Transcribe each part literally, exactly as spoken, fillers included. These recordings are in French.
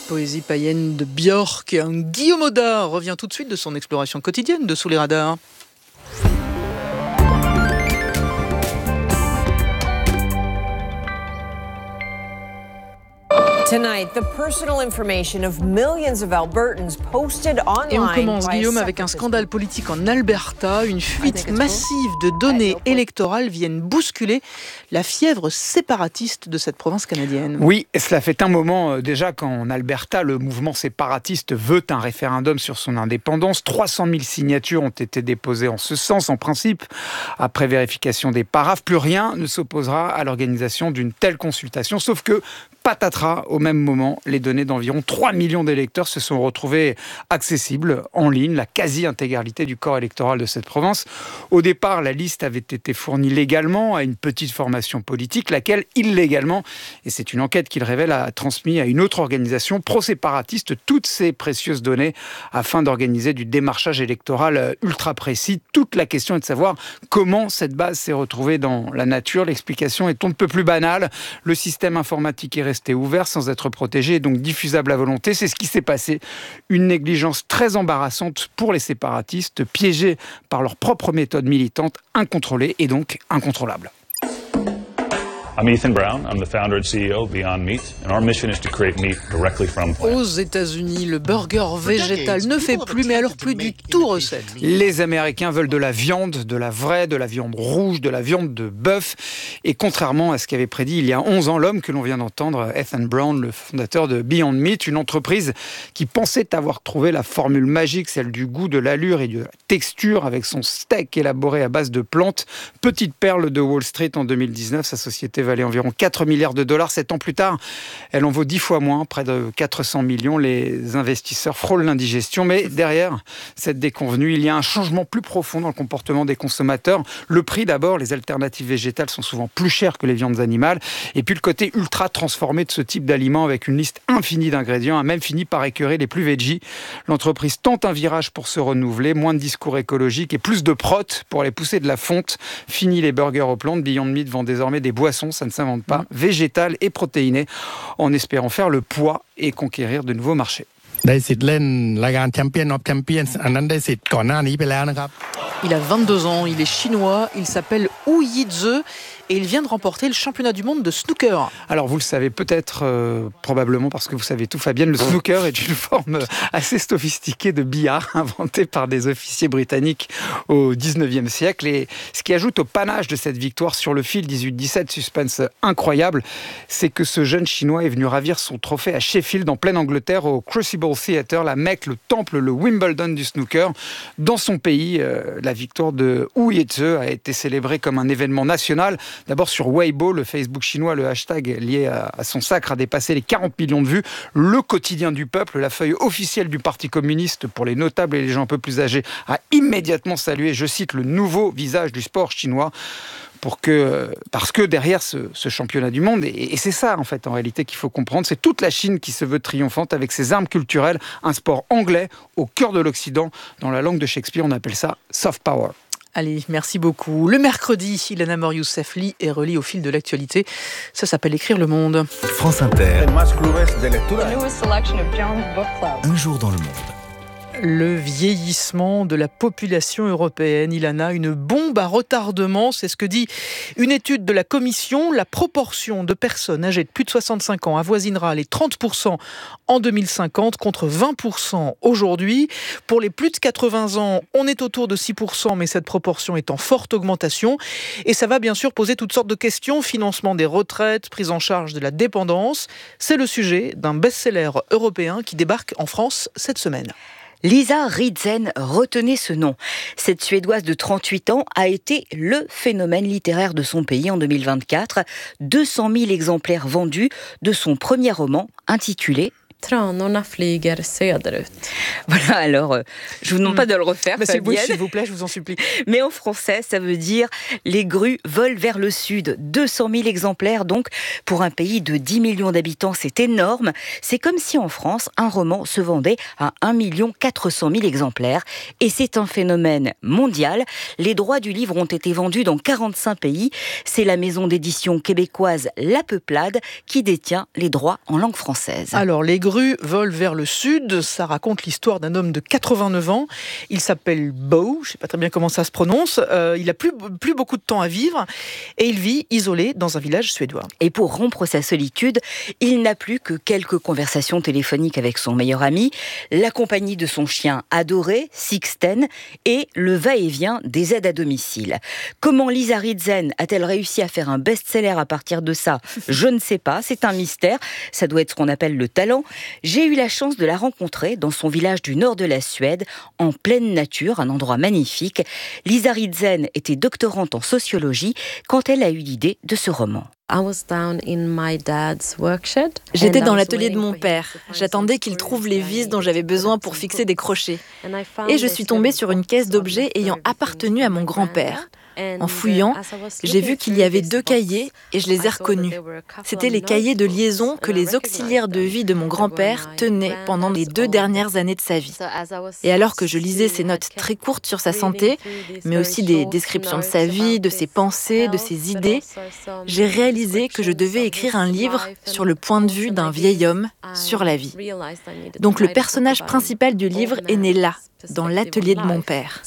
Poésie païenne de Björk. Guillaume Audat revient tout de suite de son exploration quotidienne de Sous les radars. Tonight, the personal information of millions of Albertans posted online. Et on commence, Guillaume, avec un scandale politique en Alberta. Une fuite massive de données électorales viennent bousculer la fièvre séparatiste de cette province canadienne. Oui, et cela fait un moment déjà qu'en Alberta, le mouvement séparatiste veut un référendum sur son indépendance. trois cent mille signatures ont été déposées en ce sens, en principe. Après vérification des paraphes, plus rien ne s'opposera à l'organisation d'une telle consultation, sauf que patatras, au même moment, les données d'environ trois millions d'électeurs se sont retrouvées accessibles en ligne, la quasi-intégralité du corps électoral de cette province. Au départ, la liste avait été fournie légalement à une petite formation politique, laquelle, illégalement, et c'est une enquête qui le révèle, a transmis à une autre organisation pro-séparatiste toutes ces précieuses données afin d'organiser du démarchage électoral ultra précis. Toute la question est de savoir comment cette base s'est retrouvée dans la nature. L'explication est on ne peut plus banale. Le système informatique est resté ouvert sans être protégé et donc diffusable à volonté. C'est ce qui s'est passé. Une négligence très embarrassante pour les séparatistes, piégés par leur propre méthode militante, incontrôlée et donc incontrôlable. I'm Ethan Brown. I'm the founder and C E O of Beyond Meat, and our mission is to create meat directly from plants. Aux États-Unis, le burger végétal ne fait plus, mais alors plus du tout recette. Les Américains veulent de la viande, de la vraie, de la viande rouge, de la viande de bœuf. Et contrairement à ce qu'avait prédit il y a onze ans l'homme que l'on vient d'entendre, Ethan Brown, le fondateur de Beyond Meat, une entreprise qui pensait avoir trouvé la formule magique, celle du goût, de l'allure et de la texture avec son steak élaboré à base de plantes. Petite perle de Wall Street en deux mille dix-neuf, sa société valait environ quatre milliards de dollars. Sept ans plus tard, elle en vaut dix fois moins, près de quatre cents millions. Les investisseurs frôlent l'indigestion. Mais derrière cette déconvenue, il y a un changement plus profond dans le comportement des consommateurs. Le prix d'abord, les alternatives végétales sont souvent plus chères que les viandes animales. Et puis le côté ultra transformé de ce type d'aliments avec une liste infinie d'ingrédients a même fini par écœurer les plus veggies. L'entreprise tente un virage pour se renouveler, moins de discours écologiques et plus de prot pour aller pousser de la fonte. Fini les burgers aux plantes, Beyond Meat vend désormais des boissons, ça ne s'invente pas, végétales et protéinées, en espérant faire le poids et conquérir de nouveaux marchés. Il a vingt-deux ans, il est chinois, il s'appelle Wu Yizhe et il vient de remporter le championnat du monde de snooker. Alors vous le savez peut-être, euh, probablement parce que vous savez tout Fabienne, le snooker est une forme assez sophistiquée de billard inventée par des officiers britanniques au dix-neuvième siècle. Et ce qui ajoute au panache de cette victoire sur le fil dix-huit dix-sept, suspense incroyable, c'est que ce jeune chinois est venu ravir son trophée à Sheffield en pleine Angleterre au Crucible Theatre, la Mecque, le temple, le Wimbledon du snooker. Dans son pays, euh, la victoire de Wu Yizhe a été célébrée comme un événement national. D'abord sur Weibo, le Facebook chinois, le hashtag lié à, à son sacre a dépassé les quarante millions de vues. Le quotidien du peuple, la feuille officielle du Parti communiste pour les notables et les gens un peu plus âgés, a immédiatement salué, je cite, le nouveau visage du sport chinois. Pour que, parce que derrière ce, ce championnat du monde, et, et c'est ça en fait en réalité qu'il faut comprendre, c'est toute la Chine qui se veut triomphante avec ses armes culturelles, un sport anglais au cœur de l'Occident. Dans la langue de Shakespeare, on appelle ça soft power. Allez, merci beaucoup. Le mercredi, Ilana Mor-Youssef lit et relit au fil de l'actualité. Ça s'appelle Écrire le monde. France Inter. Un jour dans le monde. Le vieillissement de la population européenne, Ilana, une bombe à retardement, c'est ce que dit une étude de la Commission. La proportion de personnes âgées de plus de soixante-cinq ans avoisinera les trente pour cent en deux mille cinquante contre vingt pour cent aujourd'hui. Pour les plus de quatre-vingts ans, on est autour de six pour cent, mais cette proportion est en forte augmentation. Et ça va bien sûr poser toutes sortes de questions, financement des retraites, prise en charge de la dépendance. C'est le sujet d'un best-seller européen qui débarque en France cette semaine. Lisa Rydzen, retenez ce nom. Cette Suédoise de trente-huit ans a été le phénomène littéraire de son pays en deux mille vingt-quatre. deux cent mille exemplaires vendus de son premier roman intitulé Tranorna flyger söderut. Voilà, alors, euh, je vous demande mmh. pas de le refaire, bah, Fabienne. S'il vous plaît, je vous en supplie. Mais en français, ça veut dire « Les grues volent vers le sud ». deux cent mille exemplaires, donc, pour un pays de dix millions d'habitants, c'est énorme. C'est comme si en France, un roman se vendait à un million quatre cent mille exemplaires. Et c'est un phénomène mondial. Les droits du livre ont été vendus dans quarante-cinq pays. C'est la maison d'édition québécoise La Peuplade qui détient les droits en langue française. Alors, les grues grues volent vers le sud. Ça raconte l'histoire d'un homme de quatre-vingt-neuf ans. Il s'appelle Bo, je ne sais pas très bien comment ça se prononce. Euh, il n'a plus, plus beaucoup de temps à vivre et il vit isolé dans un village suédois. Et pour rompre sa solitude, il n'a plus que quelques conversations téléphoniques avec son meilleur ami, la compagnie de son chien adoré, Sixten, et le va-et-vient des aides à domicile. Comment Lisa Ritzen a-t-elle réussi à faire un best-seller à partir de ça ? Je ne sais pas, c'est un mystère. Ça doit être ce qu'on appelle le talent. J'ai eu la chance de la rencontrer dans son village du nord de la Suède, en pleine nature, un endroit magnifique. Lisa Ritzen était doctorante en sociologie quand elle a eu l'idée de ce roman. J'étais dans l'atelier de mon père. J'attendais qu'il trouve les vis dont j'avais besoin pour fixer des crochets. Et je suis tombée sur une caisse d'objets ayant appartenu à mon grand-père. En fouillant, j'ai vu qu'il y avait deux cahiers et je les ai reconnus. C'étaient les cahiers de liaison que les auxiliaires de vie de mon grand-père tenaient pendant les deux dernières années de sa vie. Et alors que je lisais ces notes très courtes sur sa santé, mais aussi des descriptions de sa vie, de ses pensées, de ses idées, j'ai réalisé que je devais écrire un livre sur le point de vue d'un vieil homme sur la vie. Donc le personnage principal du livre est né là, dans l'atelier de mon père.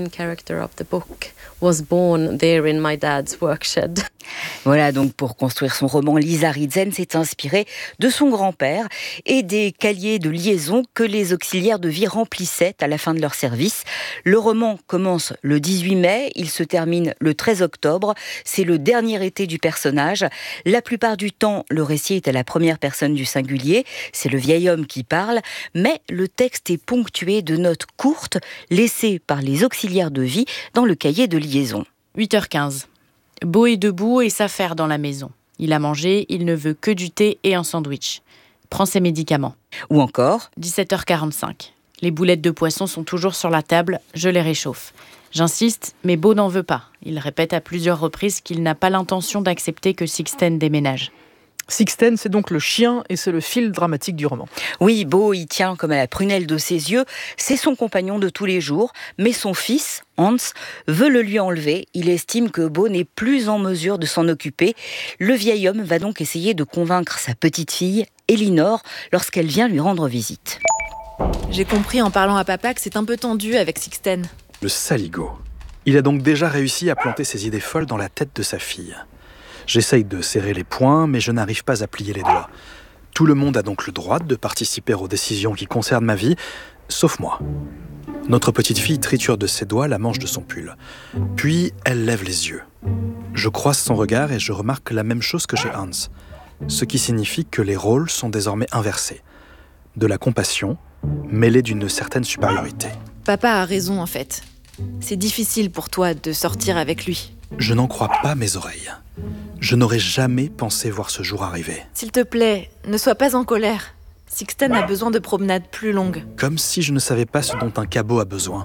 Voilà, donc pour construire son roman, Lisa Ritzen s'est inspirée de son grand-père et des cahiers de liaison que les auxiliaires de vie remplissaient à la fin de leur service. Le roman commence le dix-huit mai, il se termine le treize octobre. C'est le dernier été du personnage. La plupart du temps, le récit est à la première personne du singulier. C'est le vieil homme qui parle, mais le texte est ponctué de notes courtes laissées par les auxiliaires de vie dans le cahier de liaison. huit heures quinze. Bo est debout et s'affaire dans la maison. Il a mangé, il ne veut que du thé et un sandwich. Prend ses médicaments. Ou encore dix-sept heures quarante-cinq. Les boulettes de poisson sont toujours sur la table, je les réchauffe. J'insiste, mais Bo n'en veut pas. Il répète à plusieurs reprises qu'il n'a pas l'intention d'accepter que Sixten déménage. Sixten, c'est donc le chien et c'est le fil dramatique du roman. Oui, Bo y tient comme à la prunelle de ses yeux. C'est son compagnon de tous les jours, mais son fils, Hans, veut le lui enlever. Il estime que Bo n'est plus en mesure de s'en occuper. Le vieil homme va donc essayer de convaincre sa petite fille, Elinor, lorsqu'elle vient lui rendre visite. J'ai compris en parlant à papa que c'est un peu tendu avec Sixten. Le saligo. Il a donc déjà réussi à planter ses idées folles dans la tête de sa fille. J'essaye de serrer les poings, mais je n'arrive pas à plier les doigts. Tout le monde a donc le droit de participer aux décisions qui concernent ma vie, sauf moi. Notre petite fille triture de ses doigts la manche de son pull. Puis, elle lève les yeux. Je croise son regard et je remarque la même chose que chez Hans, ce qui signifie que les rôles sont désormais inversés. De la compassion, mêlée d'une certaine supériorité. Papa a raison en fait. C'est difficile pour toi de sortir avec lui. Je n'en crois pas mes oreilles. Je n'aurais jamais pensé voir ce jour arriver. S'il te plaît, ne sois pas en colère. Sixten a besoin de promenades plus longues. Comme si je ne savais pas ce dont un cabot a besoin.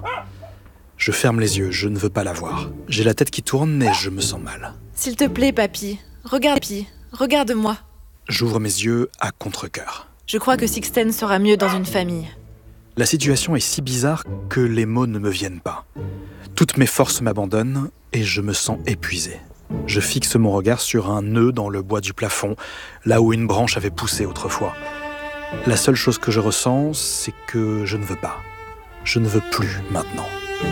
Je ferme les yeux, je ne veux pas la voir. J'ai la tête qui tourne et je me sens mal. S'il te plaît, papy, regarde, papy, regarde-moi. J'ouvre mes yeux à contre-cœur. Je crois que Sixten sera mieux dans une famille. La situation est si bizarre que les mots ne me viennent pas. Toutes mes forces m'abandonnent et je me sens épuisé. Je fixe mon regard sur un nœud dans le bois du plafond, là où une branche avait poussé autrefois. La seule chose que je ressens, c'est que je ne veux pas. Je ne veux plus maintenant.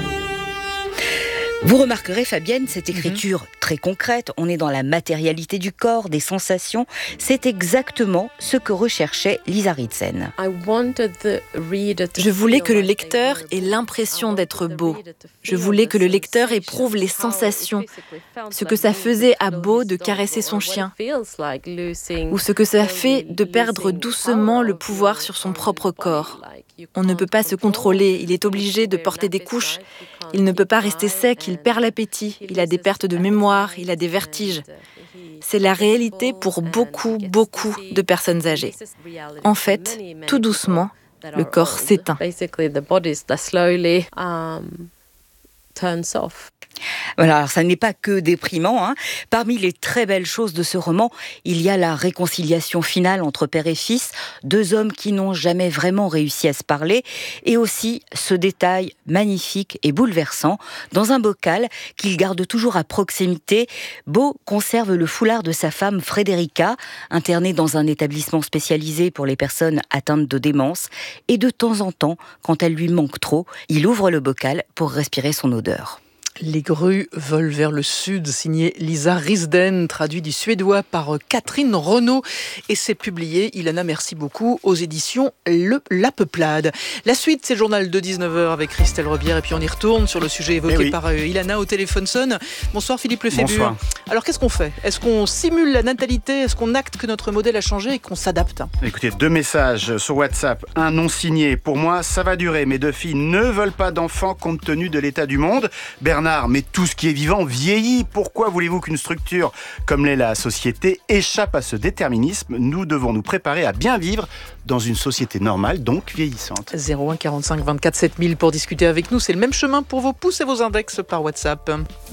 Vous remarquerez, Fabienne, cette écriture mmh. très concrète, on est dans la matérialité du corps, des sensations. C'est exactement ce que recherchait Lisa Ritzen. Je voulais que le lecteur ait l'impression d'être Bo. Je voulais que le lecteur éprouve les sensations, ce que ça faisait à Bo de caresser son chien, ou ce que ça fait de perdre doucement le pouvoir sur son propre corps. On ne peut pas se contrôler, il est obligé de porter des couches. Il ne peut pas rester sec, il perd l'appétit, il a des pertes de mémoire, il a des vertiges. C'est la réalité pour beaucoup, beaucoup de personnes âgées. En fait, tout doucement, le corps s'éteint. Voilà, alors ça n'est pas que déprimant, hein. Parmi les très belles choses de ce roman, il y a la réconciliation finale entre père et fils, deux hommes qui n'ont jamais vraiment réussi à se parler, et aussi ce détail magnifique et bouleversant, dans un bocal qu'il garde toujours à proximité, Beau conserve le foulard de sa femme Frédérica, internée dans un établissement spécialisé pour les personnes atteintes de démence, et de temps en temps, quand elle lui manque trop, il ouvre le bocal pour respirer son odeur. Les grues volent vers le sud, signé Lisa Risden, traduit du suédois par Catherine Renaud. Et c'est publié, Ilana, merci beaucoup, aux éditions Le La Peuplade. La suite, c'est le journal de dix-neuf heures avec Christelle Rebière. Et puis on y retourne sur le sujet évoqué eh oui. par Ilana au téléphone sonne. Bonsoir Philippe Lefébure. Bonsoir. Alors qu'est-ce qu'on fait ? Est-ce qu'on simule la natalité ? Est-ce qu'on acte que notre modèle a changé et qu'on s'adapte ? Écoutez, deux messages sur WhatsApp. Un non signé. Pour moi, ça va durer. Mes deux filles ne veulent pas d'enfants compte tenu de l'état du monde. Bernard mais tout ce qui est vivant vieillit. Pourquoi voulez-vous qu'une structure comme l'est la société échappe à ce déterminisme ? Nous devons nous préparer à bien vivre dans une société normale, donc vieillissante. zéro un quarante-cinq vingt-quatre sept mille pour discuter avec nous. C'est le même chemin pour vos pouces et vos index par WhatsApp.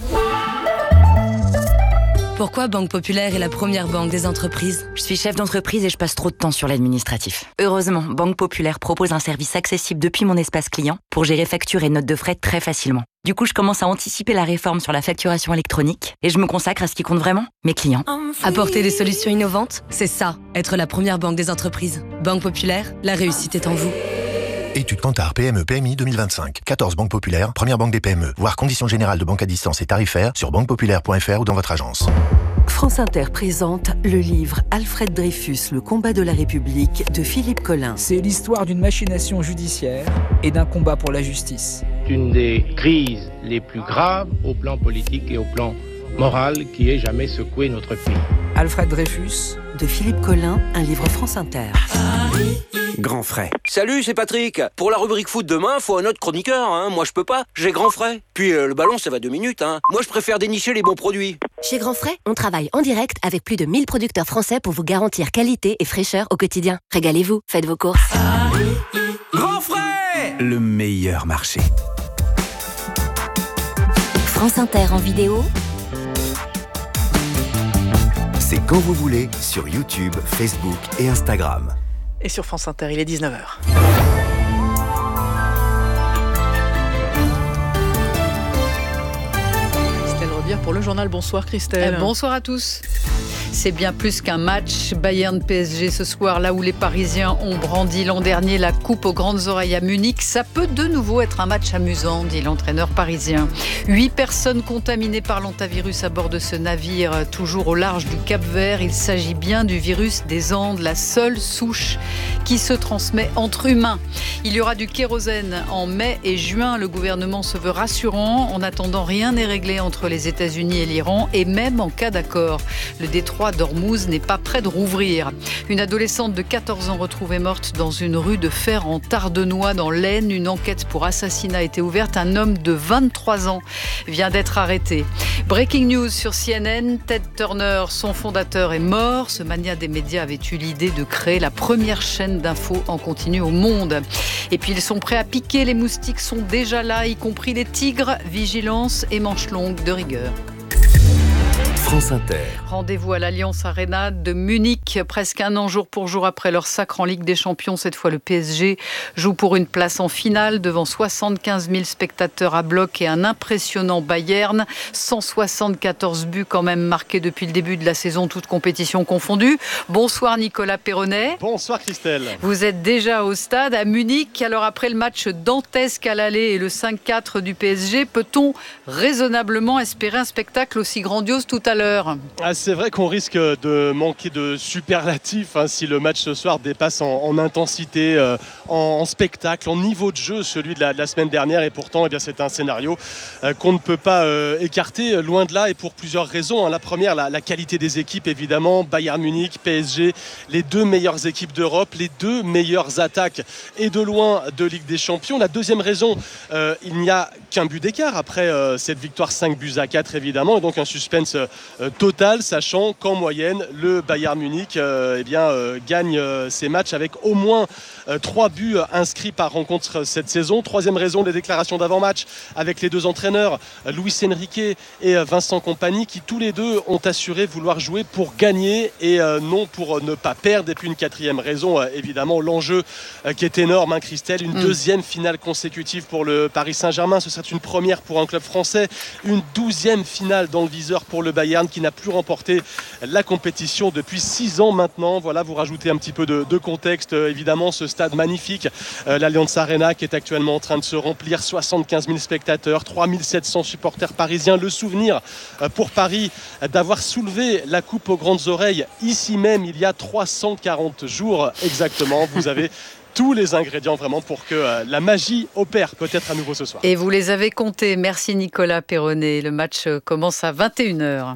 Pourquoi Banque Populaire est la première banque des entreprises ? Je suis chef d'entreprise et je passe trop de temps sur l'administratif. Heureusement, Banque Populaire propose un service accessible depuis mon espace client pour gérer factures et notes de frais très facilement. Du coup, je commence à anticiper la réforme sur la facturation électronique et je me consacre à ce qui compte vraiment, mes clients. Apporter des solutions innovantes, c'est ça, être la première banque des entreprises. Banque Populaire, la réussite est en vous. Étude Kantar P M E P M I deux mille vingt-cinq. quatorze banques populaires, première banque des P M E. Voir conditions générales de banque à distance et tarifaires sur banque populaire point f r ou dans votre agence. France Inter présente le livre Alfred Dreyfus, le combat de la République de Philippe Collin. C'est l'histoire d'une machination judiciaire et d'un combat pour la justice. Une des crises les plus graves au plan politique et au plan moral qui ait jamais secoué notre pays. Alfred Dreyfus de Philippe Collin, un livre France Inter. Grand frais. Salut, c'est Patrick. Pour la rubrique foot demain, faut un autre chroniqueur. Hein. Moi, je peux pas. J'ai Grand frais. Puis euh, le ballon, ça va deux minutes. Hein. Moi, je préfère dénicher les bons produits. Chez Grand frais, on travaille en direct avec plus de mille producteurs français pour vous garantir qualité et fraîcheur au quotidien. Régalez-vous, faites vos courses. Grand frais, le meilleur marché. France Inter en vidéo. C'est quand vous voulez sur YouTube, Facebook et Instagram. Et sur France Inter, il est dix-neuf heures. Christelle Rebière pour le journal. Bonsoir Christelle. Euh, bonsoir à tous. C'est bien plus qu'un match. Bayern-P S G ce soir, là où les Parisiens ont brandi l'an dernier la coupe aux grandes oreilles à Munich. Ça peut de nouveau être un match amusant, dit l'entraîneur parisien. Huit personnes contaminées par l'hantavirus à bord de ce navire, toujours au large du Cap-Vert. Il s'agit bien du virus des Andes, la seule souche qui se transmet entre humains. Il y aura du kérosène en mai et juin. Le gouvernement se veut rassurant. En attendant, rien n'est réglé entre les États-Unis et l'Iran, et même en cas d'accord. Le détroit d'Ormuz n'est pas près de rouvrir. Une adolescente de quatorze ans retrouvée morte dans une rue de Fer en Tardenois dans l'Aisne. Une enquête pour assassinat a été ouverte. Un homme de vingt-trois ans vient d'être arrêté. Breaking news sur C N N. Ted Turner, son fondateur, est mort. Ce mania des médias avait eu l'idée de créer la première chaîne d'infos en continu au monde. Et puis ils sont prêts à piquer. Les moustiques sont déjà là, y compris les tigres. Vigilance et manches longues de rigueur. France Inter. Rendez-vous à l'Allianz Arena de Munich, presque un an jour pour jour après leur sacre en Ligue des Champions. Cette fois, le P S G joue pour une place en finale devant soixante-quinze mille spectateurs à bloc et un impressionnant Bayern. cent soixante-quatorze buts quand même marqués depuis le début de la saison, toutes compétitions confondues. Bonsoir Nicolas Perronnet. Bonsoir Christelle. Vous êtes déjà au stade à Munich. Alors après le match dantesque à l'aller et le cinq quatre du P S G, peut-on raisonnablement espérer un spectacle aussi grandiose tout à l'heure? Ah, c'est vrai qu'on risque de manquer de superlatifs hein, si le match ce soir dépasse en, en intensité, euh, en, en spectacle, en niveau de jeu, celui de la, de la semaine dernière. Et pourtant, eh bien, c'est un scénario euh, qu'on ne peut pas euh, écarter, loin de là, et pour plusieurs raisons. Hein. La première, la, la qualité des équipes, évidemment. Bayern Munich, P S G, les deux meilleures équipes d'Europe, les deux meilleures attaques, et de loin de Ligue des Champions. La deuxième raison, euh, il n'y a qu'un but d'écart après euh, cette victoire cinq buts à quatre, évidemment, et donc un suspense euh, total, sachant qu'en moyenne, le Bayern Munich Britanniques euh, eh bien, euh, gagnent euh, ces matchs avec au moins euh, trois buts inscrits par rencontre cette saison. Troisième raison, les déclarations d'avant-match avec les deux entraîneurs, euh, Luis Enrique et euh, Vincent Kompany, qui tous les deux ont assuré vouloir jouer pour gagner et euh, non pour ne pas perdre. Et puis une quatrième raison, euh, évidemment, l'enjeu euh, qui est énorme, hein, Christelle, une mmh. deuxième finale consécutive pour le Paris Saint-Germain. Ce serait une première pour un club français, une douzième finale dans le viseur pour le Bayern qui n'a plus remporté la compétition depuis six ans maintenant. Voilà, vous rajoutez un petit peu de, de contexte. Euh, évidemment, ce stade magnifique, euh, l'Allianz Arena, qui est actuellement en train de se remplir, soixante-quinze mille spectateurs, trois mille sept cents supporters parisiens. Le souvenir euh, pour Paris euh, d'avoir soulevé la coupe aux grandes oreilles ici même il y a trois cent quarante jours exactement. Vous avez tous les ingrédients vraiment pour que euh, la magie opère peut-être à nouveau ce soir. Et vous les avez comptés. Merci Nicolas Perronnet. Le match commence à vingt et une heures.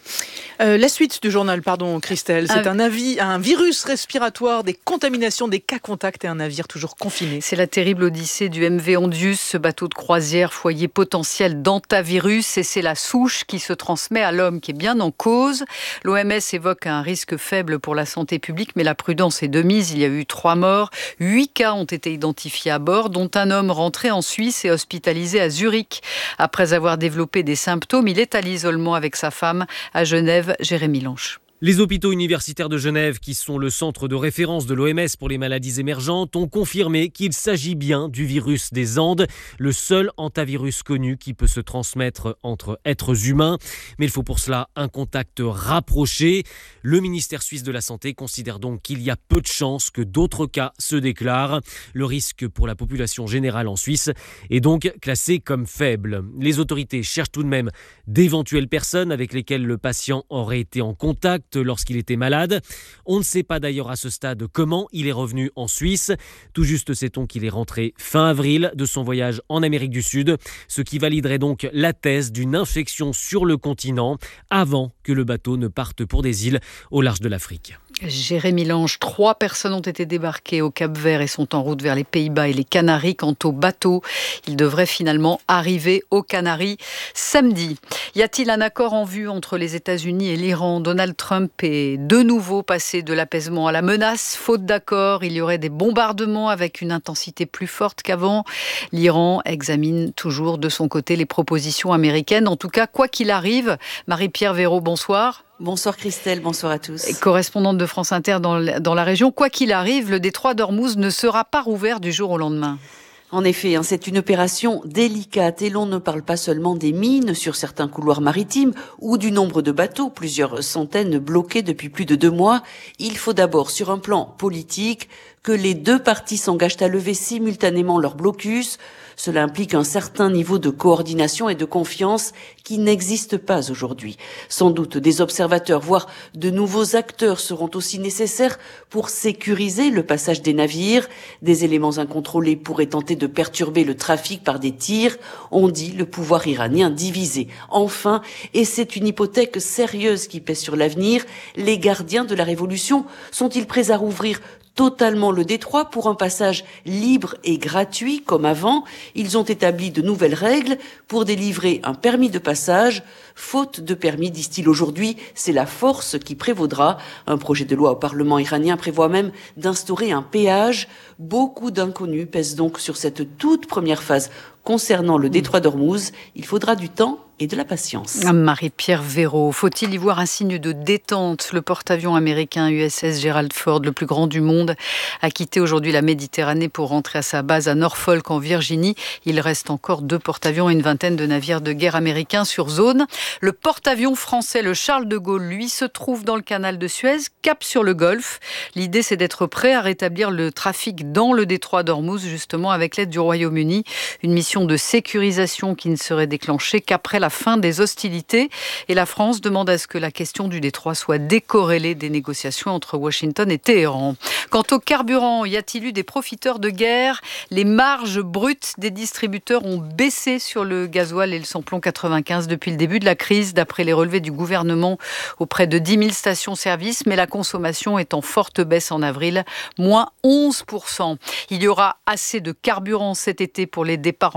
Euh, la suite du journal, pardon Christelle, c'est ah, un, avis, un virus respiratoire, des contaminations, des cas contacts et un navire toujours confiné. C'est la terrible odyssée du M V Ondius, ce bateau de croisière foyer potentiel d'antavirus, et c'est la souche qui se transmet à l'homme qui est bien en cause. L'O M S évoque un risque faible pour la santé publique, mais la prudence est de mise. Il y a eu trois morts, huit cas ont été identifiés à bord, dont un homme rentré en Suisse et hospitalisé à Zurich. Après avoir développé des symptômes, il est à l'isolement avec sa femme à Genève. Jérémy Lanche. Les hôpitaux universitaires de Genève, qui sont le centre de référence de l'O M S pour les maladies émergentes, ont confirmé qu'il s'agit bien du virus des Andes, le seul hantavirus connu qui peut se transmettre entre êtres humains. Mais il faut pour cela un contact rapproché. Le ministère suisse de la Santé considère donc qu'il y a peu de chances que d'autres cas se déclarent. Le risque pour la population générale en Suisse est donc classé comme faible. Les autorités cherchent tout de même d'éventuelles personnes avec lesquelles le patient aurait été en contact lorsqu'il était malade. On ne sait pas d'ailleurs à ce stade comment il est revenu en Suisse. Tout juste sait-on qu'il est rentré fin avril de son voyage en Amérique du Sud, ce qui validerait donc la thèse d'une infection sur le continent avant que le bateau ne parte pour des îles au large de l'Afrique. Jérémy Lange, trois personnes ont été débarquées au Cap-Vert et sont en route vers les Pays-Bas et les Canaries. Quant au bateau, il devrait finalement arriver aux Canaries samedi. Y a-t-il un accord en vue entre les États-Unis et l'Iran ? Donald Trump est de nouveau passé de l'apaisement à la menace. Faute d'accord, il y aurait des bombardements avec une intensité plus forte qu'avant. L'Iran examine toujours de son côté les propositions américaines. En tout cas, quoi qu'il arrive, Marie-Pierre Véraud, bonsoir. Bonsoir Christelle, bonsoir à tous. Correspondante de France Inter dans, dans la région, quoi qu'il arrive, le détroit d'Ormuz ne sera pas rouvert du jour au lendemain. En effet, hein, c'est une opération délicate et l'on ne parle pas seulement des mines sur certains couloirs maritimes ou du nombre de bateaux, plusieurs centaines bloqués depuis plus de deux mois. Il faut d'abord, sur un plan politique, que les deux parties s'engagent à lever simultanément leur blocus. Cela implique un certain niveau de coordination et de confiance qui n'existe pas aujourd'hui. Sans doute des observateurs, voire de nouveaux acteurs seront aussi nécessaires pour sécuriser le passage des navires. Des éléments incontrôlés pourraient tenter de perturber le trafic par des tirs. On dit le pouvoir iranien divisé. Enfin, et c'est une hypothèque sérieuse qui pèse sur l'avenir, les gardiens de la révolution sont-ils prêts à rouvrir totalement le détroit pour un passage libre et gratuit comme avant? Ils ont établi de nouvelles règles pour délivrer un permis de passage. Faute de permis, disent-ils aujourd'hui, c'est la force qui prévaudra. Un projet de loi au Parlement iranien prévoit même d'instaurer un péage. Beaucoup d'inconnus pèsent donc sur cette toute première phase concernant le détroit d'Ormuz. Il faudra du temps et de la patience. Marie-Pierre Véraud, faut-il y voir un signe de détente ? Le porte-avions américain U S S Gerald Ford, le plus grand du monde, a quitté aujourd'hui la Méditerranée pour rentrer à sa base à Norfolk en Virginie. Il reste encore deux porte-avions et une vingtaine de navires de guerre américains sur zone. Le porte-avions français, le Charles de Gaulle, lui, se trouve dans le canal de Suez, cap sur le Golfe. L'idée, c'est d'être prêt à rétablir le trafic dans le détroit d'Ormuz, justement avec l'aide du Royaume-Uni. Une mission de sécurisation qui ne serait déclenchée qu'après la fin des hostilités. Et la France demande à ce que la question du détroit soit décorrélée des négociations entre Washington et Téhéran. Quant au carburant, y a-t-il eu des profiteurs de guerre ? Les marges brutes des distributeurs ont baissé sur le gasoil et le samplon quatre-vingt-quinze depuis le début de la crise, d'après les relevés du gouvernement auprès de dix mille stations-service. Mais la consommation est en forte baisse en avril, moins onze pour cent. Il y aura assez de carburant cet été pour les départs en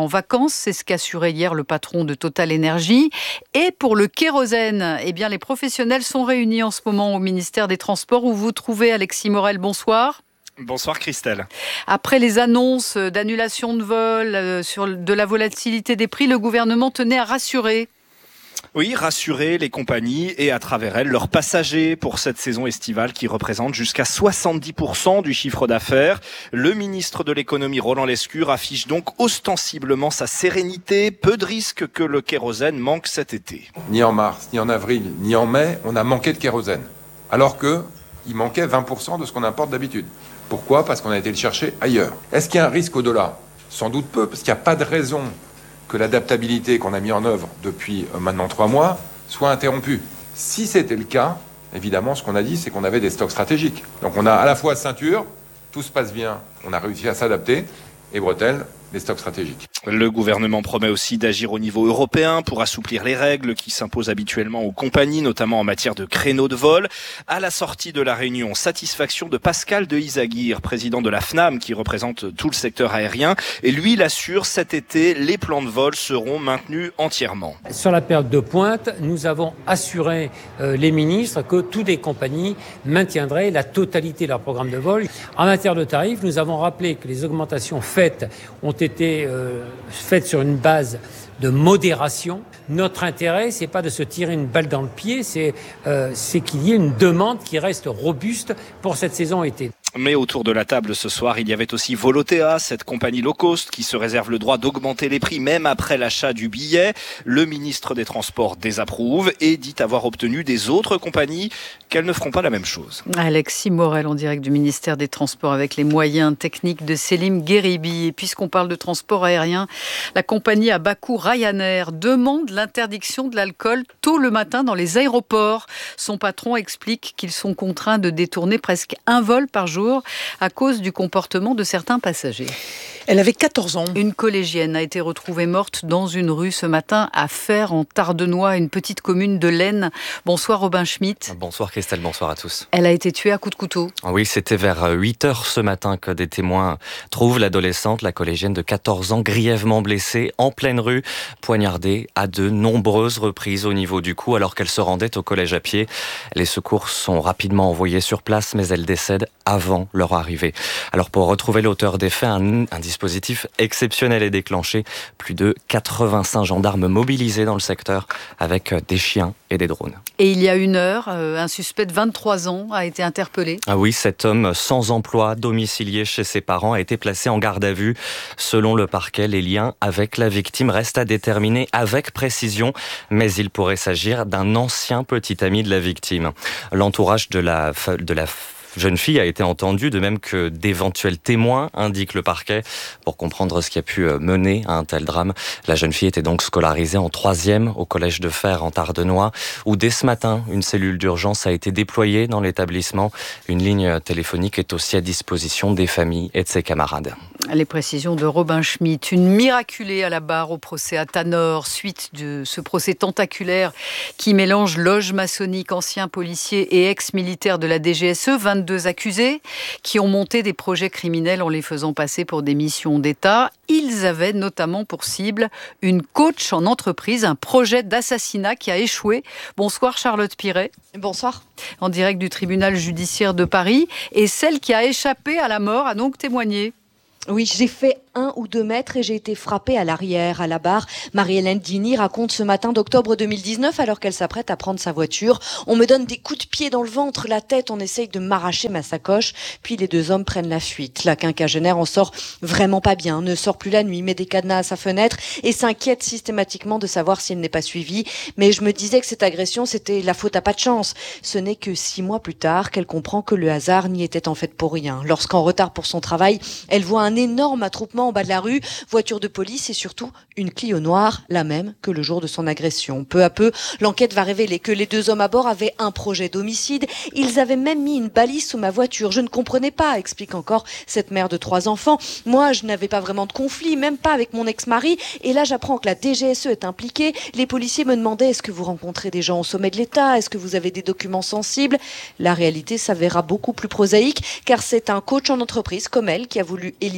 en vacances. C'est ce qu'assurait hier le patron de Total Énergie. Et pour le kérosène, eh bien, les professionnels sont réunis en ce moment au ministère des Transports où vous trouvez Alexis Morel. Bonsoir. Bonsoir Christelle. Après les annonces d'annulation de vol, euh, sur de la volatilité des prix, le gouvernement tenait à rassurer. Oui, rassurer les compagnies et à travers elles leurs passagers pour cette saison estivale qui représente jusqu'à soixante-dix pour cent du chiffre d'affaires. Le ministre de l'économie Roland Lescure affiche donc ostensiblement sa sérénité. Peu de risques que le kérosène manque cet été. Ni en mars, ni en avril, ni en mai, on a manqué de kérosène. Alors que il manquait vingt pour cent de ce qu'on importe d'habitude. Pourquoi ? Parce qu'on a été le chercher ailleurs. Est-ce qu'il y a un risque au-delà ? Sans doute peu, parce qu'il n'y a pas de raison que l'adaptabilité qu'on a mis en œuvre depuis maintenant trois mois soit interrompue. Si c'était le cas, évidemment, ce qu'on a dit, c'est qu'on avait des stocks stratégiques. Donc on a à la fois ceinture, tout se passe bien, on a réussi à s'adapter, et bretelles, les stocks stratégiques. Le gouvernement promet aussi d'agir au niveau européen pour assouplir les règles qui s'imposent habituellement aux compagnies, notamment en matière de créneaux de vol. À la sortie de la réunion, satisfaction de Pascal de Isaguirre, président de la FNAM, qui représente tout le secteur aérien. Et lui, il assure, cet été, les plans de vol seront maintenus entièrement. Sur la période de pointe, nous avons assuré euh, les ministres que toutes les compagnies maintiendraient la totalité de leur programme de vol. En matière de tarifs, nous avons rappelé que les augmentations faites ont été euh, faites sur une base de modération. Notre intérêt, c'est pas de se tirer une balle dans le pied, c'est, euh, c'est qu'il y ait une demande qui reste robuste pour cette saison été. Mais autour de la table ce soir, il y avait aussi Volotea, cette compagnie low cost qui se réserve le droit d'augmenter les prix même après l'achat du billet. Le ministre des Transports désapprouve et dit avoir obtenu des autres compagnies qu'elles ne feront pas la même chose. Alexis Morel en direct du ministère des Transports avec les moyens techniques de Selim Gueribi. Et puisqu'on parle de transport aérien, la compagnie à bas coût Ryanair demande l'interdiction de l'alcool tôt le matin dans les aéroports. Son patron explique qu'ils sont contraints de détourner presque un vol par jour à cause du comportement de certains passagers. Elle avait quatorze ans. Une collégienne a été retrouvée morte dans une rue ce matin à Fères, en Tardenois, une petite commune de l'Aisne. Bonsoir Robin Schmitt. Bonsoir Christelle, bonsoir à tous. Elle a été tuée à coups de couteau. Oui, c'était vers huit heures ce matin que des témoins trouvent l'adolescente, la collégienne de quatorze ans, grièvement blessée en pleine rue, poignardée à de nombreuses reprises au niveau du cou alors qu'elle se rendait au collège à pied. Les secours sont rapidement envoyés sur place, mais elle décède avant leur arrivée. Alors pour retrouver l'auteur des faits, un, un dispositif exceptionnel est déclenché. Plus de quatre-vingt-cinq gendarmes mobilisés dans le secteur avec des chiens et des drones. Et il y a une heure, un suspect de vingt-trois ans a été interpellé. Ah oui, cet homme sans emploi, domicilié chez ses parents, a été placé en garde à vue. Selon le parquet, les liens avec la victime restent à déterminer avec précision, mais il pourrait s'agir d'un ancien petit ami de la victime. L'entourage de la, de la jeune fille a été entendue, de même que d'éventuels témoins, indique le parquet. Pour comprendre ce qui a pu mener à un tel drame, la jeune fille était donc scolarisée en troisième au collège de Fères en Tardenois, où dès ce matin, une cellule d'urgence a été déployée dans l'établissement. Une ligne téléphonique est aussi à disposition des familles et de ses camarades. Les précisions de Robin Schmitt. Une miraculée à la barre au procès à Tanor, suite de ce procès tentaculaire qui mélange loge maçonnique, anciens policiers et ex-militaires de la D G S E. vingt-deux accusés qui ont monté des projets criminels en les faisant passer pour des missions d'État. Ils avaient notamment pour cible une coach en entreprise, un projet d'assassinat qui a échoué. Bonsoir Charlotte Piret. Bonsoir. En direct du tribunal judiciaire de Paris. Et celle qui a échappé à la mort a donc témoigné. Oui, j'ai fait un ou deux mètres et j'ai été frappée à l'arrière, à la barre. Marie-Hélène Dini raconte ce matin d'octobre deux mille dix-neuf, alors qu'elle s'apprête à prendre sa voiture. On me donne des coups de pied dans le ventre, la tête, on essaye de m'arracher ma sacoche. Puis les deux hommes prennent la fuite. La quinquagénaire en sort vraiment pas bien, ne sort plus la nuit, met des cadenas à sa fenêtre et s'inquiète systématiquement de savoir s'il n'est pas suivi. Mais je me disais que cette agression, c'était la faute à pas de chance. Ce n'est que six mois plus tard qu'elle comprend que le hasard n'y était en fait pour rien. Lorsqu'en retard pour son travail, elle voit un énorme attroupement en bas de la rue, voiture de police et surtout une Clio noire, la même que le jour de son agression. Peu à peu, l'enquête va révéler que les deux hommes à bord avaient un projet d'homicide. Ils avaient même mis une balise sous ma voiture. Je ne comprenais pas, explique encore cette mère de trois enfants. Moi, je n'avais pas vraiment de conflit, même pas avec mon ex-mari. Et là, j'apprends que la D G S E est impliquée. Les policiers me demandaient, est-ce que vous rencontrez des gens au sommet de l'État? Est-ce que vous avez des documents sensibles? La réalité s'avéra beaucoup plus prosaïque, car c'est un coach en entreprise comme elle qui a voulu éliminer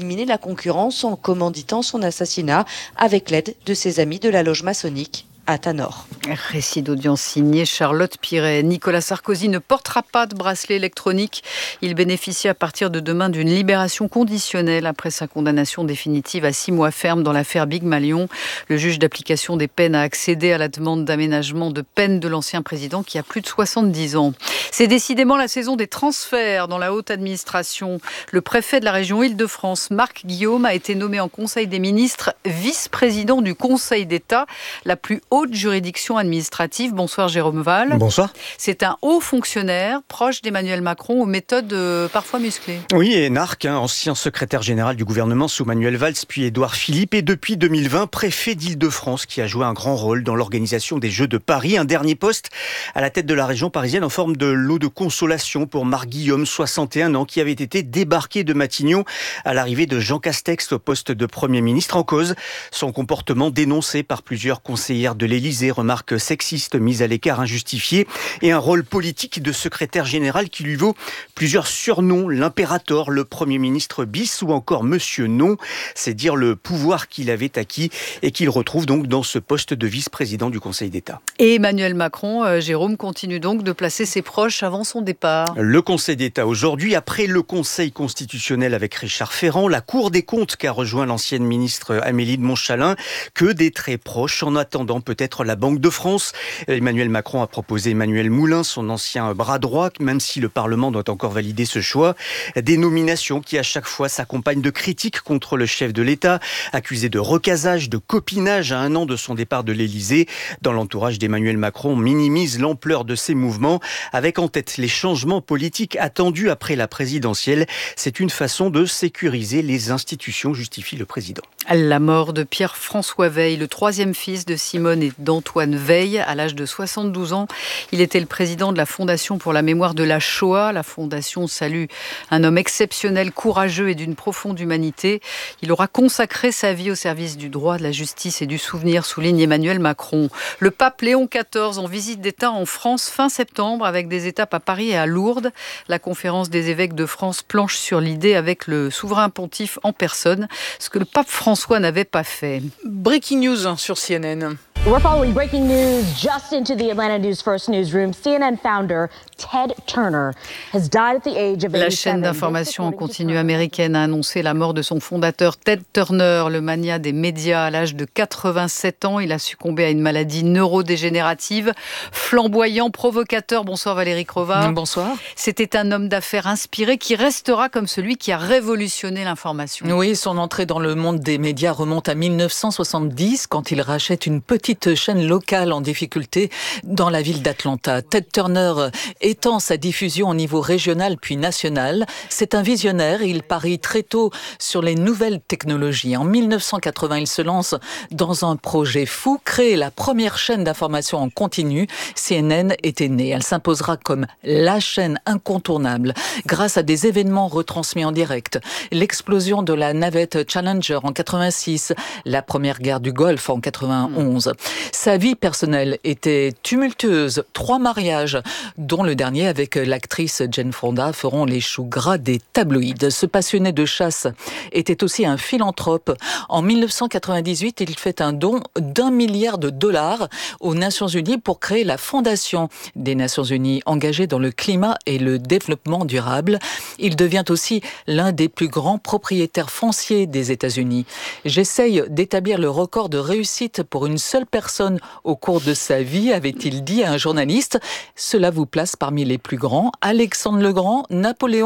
éliminer la concurrence en commanditant son assassinat avec l'aide de ses amis de la loge maçonnique à Tanor. Récit d'audience signé Charlotte Piret. Nicolas Sarkozy ne portera pas de bracelet électronique. Il bénéficie à partir de demain d'une libération conditionnelle après sa condamnation définitive à six mois ferme dans l'affaire Big Malion. Le juge d'application des peines a accédé à la demande d'aménagement de peine de l'ancien président qui a plus de soixante-dix ans. C'est décidément la saison des transferts dans la haute administration. Le préfet de la région Île-de-France, Marc Guillaume, a été nommé en Conseil des ministres vice-président du Conseil d'État, la plus haute juridiction administrative. Bonsoir Jérôme Val. Bonsoir. C'est un haut fonctionnaire proche d'Emmanuel Macron aux méthodes euh, parfois musclées. Oui, et Narc, hein, ancien secrétaire général du gouvernement sous Manuel Valls puis Édouard Philippe, et depuis deux mille vingt, préfet d'Île-de-France qui a joué un grand rôle dans l'organisation des Jeux de Paris. Un dernier poste à la tête de la région parisienne en forme de lot de consolation pour Marc Guillaume, soixante et un ans, qui avait été débarqué de Matignon à l'arrivée de Jean Castex au poste de Premier ministre. En cause, son comportement dénoncé par plusieurs conseillères de l'Élysée, remarques sexistes mises à l'écart injustifiées et un rôle politique de secrétaire général qui lui vaut plusieurs surnoms, l'impérator, le Premier ministre bis ou encore Monsieur Non. C'est dire le pouvoir qu'il avait acquis et qu'il retrouve donc dans ce poste de vice-président du Conseil d'État. Et Emmanuel Macron, euh, Jérôme, continue donc de placer ses proches avant son départ. Le Conseil d'État aujourd'hui, après le Conseil constitutionnel avec Richard Ferrand, la Cour des comptes qu'a rejoint l'ancienne ministre Amélie de Montchalin, que des très proches en attendant peut-être la Banque de France. Emmanuel Macron a proposé Emmanuel Moulin, son ancien bras droit, même si le Parlement doit encore valider ce choix. Des nominations qui à chaque fois s'accompagnent de critiques contre le chef de l'État, accusé de recasage, de copinage à un an de son départ de l'Élysée. Dans l'entourage d'Emmanuel Macron, on minimise l'ampleur de ces mouvements, avec en tête les changements politiques attendus après la présidentielle. C'est une façon de sécuriser les institutions, justifie le président. La mort de Pierre-François Veil, le troisième fils de Simone et d'Antoine Veil, à l'âge de soixante-douze ans. Il était le président de la Fondation pour la mémoire de la Shoah. La Fondation salue un homme exceptionnel, courageux et d'une profonde humanité. Il aura consacré sa vie au service du droit, de la justice et du souvenir, souligne Emmanuel Macron. Le pape Léon quatorze en visite d'État en France fin septembre avec des étapes à Paris et à Lourdes. La conférence des évêques de France planche sur l'idée avec le souverain pontife en personne, ce que le pape François n'avait pas fait. Breaking news sur C N N. We're following breaking news just into the Atlanta News First newsroom. C N N founder Ted Turner has died at the age of eighty-seven. La chaîne d'information en continu américaine a annoncé la mort de son fondateur Ted Turner, le mania des médias à l'âge de quatre-vingt-sept ans. Il a succombé à une maladie neurodégénérative. Flamboyant, provocateur. Bonsoir Valérie Crova. Bonsoir. C'était un homme d'affaires inspiré qui restera comme celui qui a révolutionné l'information. Oui, son entrée dans le monde des médias remonte à mille neuf cent soixante-dix quand il rachète une petite chaîne locale en difficulté dans la ville d'Atlanta. Ted Turner étend sa diffusion au niveau régional puis national. C'est un visionnaire et il parie très tôt sur les nouvelles technologies. En mille neuf cent quatre-vingts, il se lance dans un projet fou, créer la première chaîne d'information en continu. C N N était née. Elle s'imposera comme la chaîne incontournable grâce à des événements retransmis en direct. L'explosion de la navette Challenger en quatre-vingt-six, la première guerre du Golfe en quatre-vingt-onze. Sa vie personnelle était tumultueuse. Trois mariages, dont le dernier avec l'actrice Jane Fonda, feront les choux gras des tabloïds. Ce passionné de chasse était aussi un philanthrope. En mille neuf cent quatre-vingt-dix-huit, il fait un don d'un milliard de dollars aux Nations Unies pour créer la Fondation des Nations Unies, engagée dans le climat et le développement durable. Il devient aussi l'un des plus grands propriétaires fonciers des États-Unis. J'essaye d'établir le record de réussite pour une seule personne au cours de sa vie, avait-il dit à un journaliste. Cela vous place parmi les plus grands. Alexandre le Grand, Napoléon